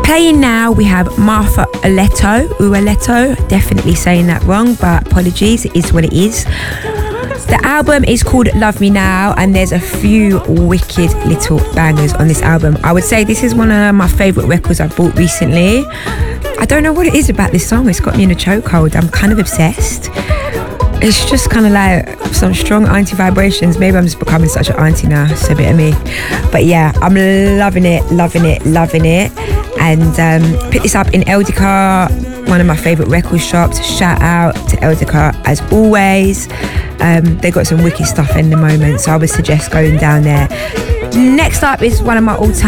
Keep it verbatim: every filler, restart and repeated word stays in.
Playing now, we have Martha Uleto, Uleto, definitely saying that wrong, but apologies, it is what it is. The album is called Love Me Now, and there's a few wicked little bangers on this album. I would say this is one of my favourite records I've bought recently. I don't know what it is about this song, it's got me in a chokehold. I'm kind of obsessed. It's just kind of like some strong auntie vibrations. Maybe I'm just becoming such an auntie now, it's a bit of me. But yeah, I'm loving it, loving it, loving it. And um, picked this up in Eldica, one of my favourite record shops. Shout out to Eldica as always. Um, they got some wicked stuff in the moment, so I would suggest going down there. Next up is one of my all-time